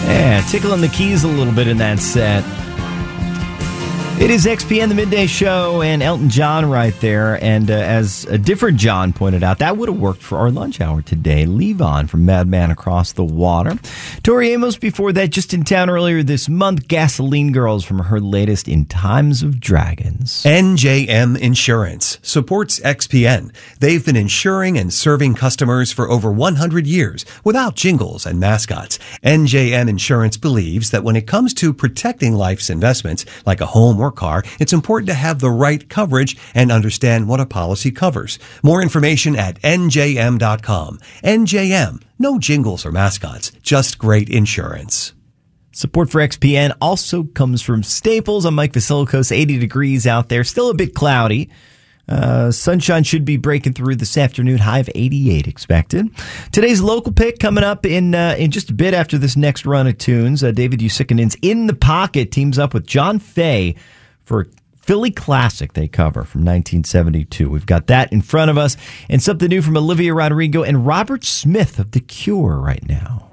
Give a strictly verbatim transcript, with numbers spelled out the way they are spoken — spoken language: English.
Yeah, tickling the keys a little bit in that set. It is X P N, the Midday Show, and Elton John right there. And uh, as a different John pointed out, that would have worked for our lunch hour today. Levon from Madman Across the Water. Tori Amos before that, just in town earlier this month. Gasoline Girls from her latest In Times of Dragons. N J M Insurance supports X P N. They've been insuring and serving customers for over one hundred years without jingles and mascots. N J M Insurance believes that when it comes to protecting life's investments, like a home or car, it's important to have the right coverage and understand what a policy covers. More information at N J M dot com. N J M, no jingles or mascots, just great insurance. Support for X P N also comes from Staples. I'm Mike Vasilkos. eighty degrees out there, still a bit cloudy. Uh, sunshine should be breaking through this afternoon. High of eighty-eight expected. Today's local pick coming up in uh, in just a bit after this next run of tunes. Uh, David Usikanen's In the Pocket teams up with John Fay for a Philly classic they cover from nineteen seventy-two. We've got that in front of us, and something new from Olivia Rodrigo and Robert Smith of The Cure right now.